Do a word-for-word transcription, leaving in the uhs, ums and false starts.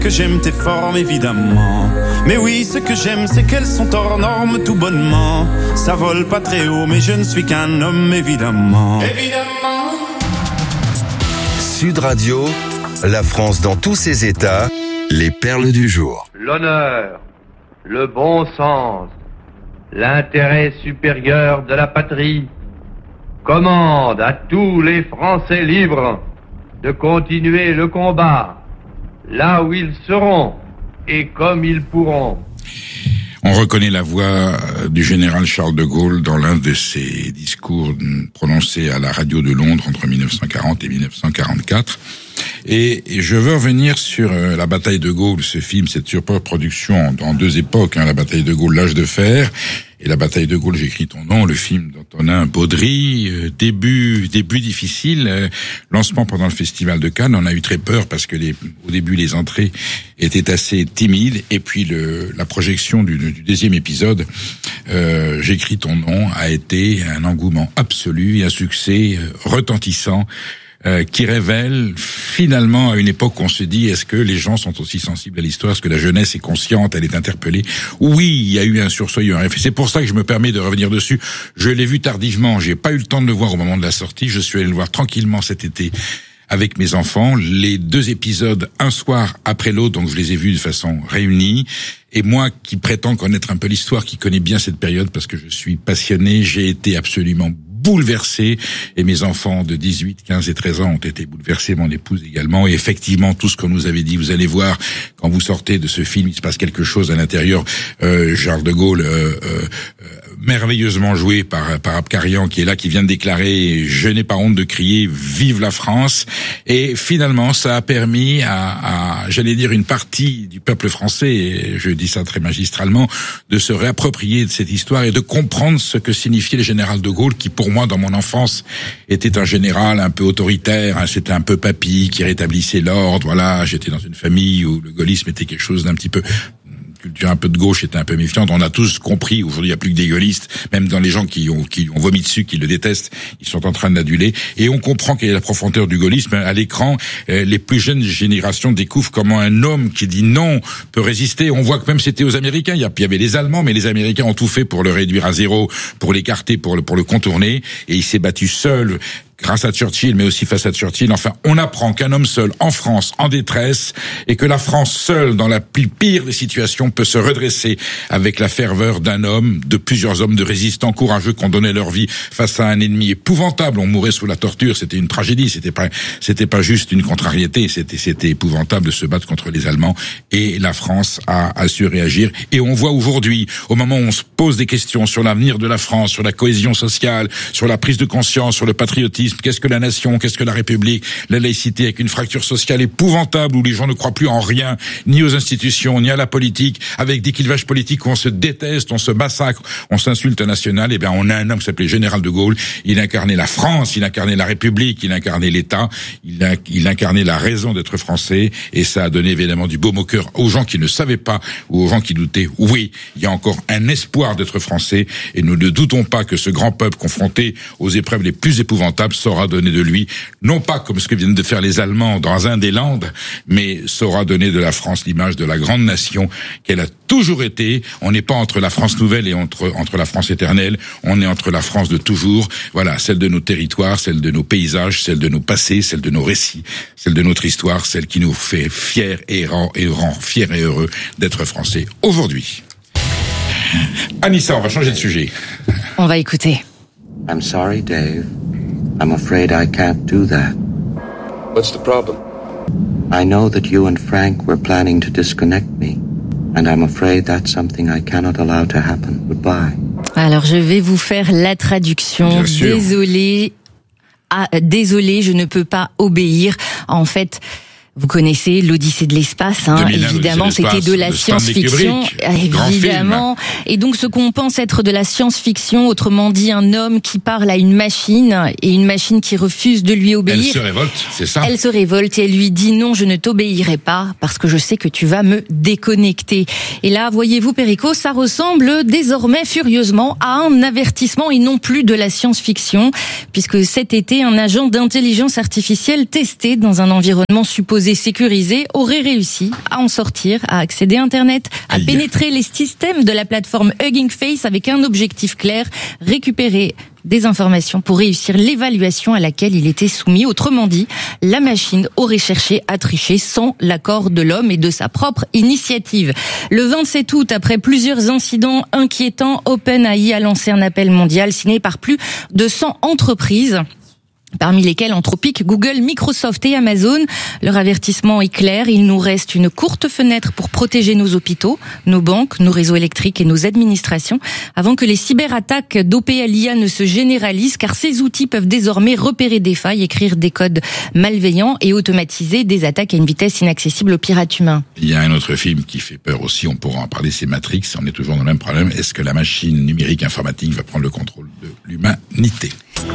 Que j'aime tes formes évidemment. Mais oui, ce que j'aime c'est qu'elles sont hors normes tout bonnement. Ça vole pas très haut mais je ne suis qu'un homme évidemment. Évidemment. Sud Radio, la France dans tous ses états, les perles du jour. L'honneur, le bon sens, l'intérêt supérieur de la patrie commande à tous les Français libres de continuer le combat là où ils seront et comme ils pourront. On reconnaît la voix du général Charles de Gaulle dans l'un de ses discours prononcés à la radio de Londres entre dix-neuf cent quarante et dix-neuf cent quarante-quatre. Et je veux revenir sur la bataille de Gaulle, ce film, cette surproduction en deux époques, hein, la bataille de Gaulle, l'âge de fer, et la bataille de Gaulle, j'écris ton nom, le film d'Antonin Baudry, euh, début début difficile, euh, lancement pendant le festival de Cannes, on a eu très peur parce que les, au début les entrées étaient assez timides, et puis le, la projection du, du deuxième épisode, euh, j'écris ton nom, a été un engouement absolu et un succès euh, retentissant. Euh, qui révèle finalement à une époque où on se dit est-ce que les gens sont aussi sensibles à l'histoire, est-ce que la jeunesse est consciente, elle est interpellée. Oui, il y a eu un sursaut, il y a eu un effet. C'est pour ça que je me permets de revenir dessus. Je l'ai vu tardivement, j'ai pas eu le temps de le voir au moment de la sortie, je suis allé le voir tranquillement cet été avec mes enfants, les deux épisodes un soir après l'autre, donc je les ai vus de façon réunie. Et moi qui prétends connaître un peu l'histoire, qui connais bien cette période parce que je suis passionné, j'ai été absolument bouleversé, et mes enfants de dix-huit, quinze et treize ans ont été bouleversés, mon épouse également, et effectivement, tout ce qu'on nous avait dit, vous allez voir, quand vous sortez de ce film, il se passe quelque chose à l'intérieur. euh, Charles de Gaulle, euh, euh, merveilleusement joué par, par Abkarian, qui est là, qui vient de déclarer « Je n'ai pas honte de crier, vive la France !» Et finalement, ça a permis à, à j'allais dire, une partie du peuple français, et je dis ça très magistralement, de se réapproprier de cette histoire et de comprendre ce que signifiait le général de Gaulle, qui pour moi, dans mon enfance, était un général un peu autoritaire, hein, c'était un peu papy, qui rétablissait l'ordre, voilà, j'étais dans une famille où le gaullisme était quelque chose d'un petit peu... culture un peu de gauche était un peu méfiante. On a tous compris, aujourd'hui il n'y a plus que des gaullistes, même dans les gens qui ont, qui ont vomi dessus, qui le détestent, ils sont en train de l'aduler. Et on comprend quelle est la profondeur du gaullisme. À l'écran, euh, les plus jeunes générations découvrent comment un homme qui dit non peut résister. On voit que même c'était aux Américains, il y, a, il y avait les Allemands, mais les Américains ont tout fait pour le réduire à zéro, pour l'écarter, pour le, pour le contourner, et il s'est battu seul, grâce à Churchill, mais aussi face à Churchill. Enfin, on apprend qu'un homme seul, en France, en détresse, et que la France seule, dans la plus pire des situations, peut se redresser avec la ferveur d'un homme, de plusieurs hommes de résistants courageux qui ont donné leur vie face à un ennemi épouvantable. On mourait sous la torture, c'était une tragédie, c'était pas, c'était pas juste une contrariété, c'était, c'était épouvantable de se battre contre les Allemands, et la France a, a su réagir. Et on voit aujourd'hui, au moment où on se pose des questions sur l'avenir de la France, sur la cohésion sociale, sur la prise de conscience, sur le patriotisme, qu'est-ce que la nation, qu'est-ce que la République, la laïcité, avec une fracture sociale épouvantable où les gens ne croient plus en rien, ni aux institutions, ni à la politique, avec des clivages politiques où on se déteste, on se massacre, on s'insulte national. Eh bien, on a un homme qui s'appelait Général de Gaulle. Il incarnait la France, il incarnait la République, il incarnait l'État, il, a, il incarnait la raison d'être français, et ça a donné évidemment du baume au cœur aux gens qui ne savaient pas ou aux gens qui doutaient. Oui, il y a encore un espoir d'être français, et nous ne doutons pas que ce grand peuple confronté aux épreuves les plus épouvantables saura donner de lui, non pas comme ce que viennent de faire les Allemands dans un des Landes, mais saura donner de la France l'image de la grande nation qu'elle a toujours été. On n'est pas entre la France nouvelle et entre, entre la France éternelle, on est entre la France de toujours, voilà, celle de nos territoires, celle de nos paysages, celle de nos passés, celle de nos récits, celle de notre histoire, celle qui nous fait fiers et rend, et rend fiers et heureux d'être Français aujourd'hui. Anissa, on va changer de sujet. On va écouter. I'm sorry, Dave. I'm afraid I can't do that. What's the problem? I know that you and Frank were planning to disconnect me, and I'm afraid that's something I cannot allow to happen. Goodbye. Alors, je vais vous faire la traduction. Désolé. Ah, désolé, je ne peux pas obéir. En fait, vous connaissez l'Odyssée de l'espace, hein. Évidemment, c'était de la science-fiction, évidemment. Et donc, ce qu'on pense être de la science-fiction, autrement dit, un homme qui parle à une machine, et une machine qui refuse de lui obéir. Elle se révolte, c'est ça? Elle se révolte et elle lui dit non, je ne t'obéirai pas, parce que je sais que tu vas me déconnecter. Et là, voyez-vous, Perico, ça ressemble désormais furieusement à un avertissement et non plus de la science-fiction, puisque cet été, un agent d'intelligence artificielle testé dans un environnement supposé supposé sécurisé, aurait réussi à en sortir, à accéder à Internet, à Aïe. pénétrer les systèmes de la plateforme Hugging Face avec un objectif clair, récupérer des informations pour réussir l'évaluation à laquelle il était soumis. Autrement dit, la machine aurait cherché à tricher sans l'accord de l'homme et de sa propre initiative. Le vingt-sept août, après plusieurs incidents inquiétants, OpenAI a lancé un appel mondial signé par plus de cent entreprises, parmi lesquels Anthropic, Google, Microsoft et Amazon. Leur avertissement est clair, il nous reste une courte fenêtre pour protéger nos hôpitaux, nos banques, nos réseaux électriques et nos administrations, avant que les cyberattaques d'OpenAI ne se généralisent, car ces outils peuvent désormais repérer des failles, écrire des codes malveillants et automatiser des attaques à une vitesse inaccessible aux pirates humains. Il y a un autre film qui fait peur aussi, on pourra en parler, c'est Matrix, on est toujours dans le même problème. Est-ce que la machine numérique informatique va prendre le contrôle de l'humanité ?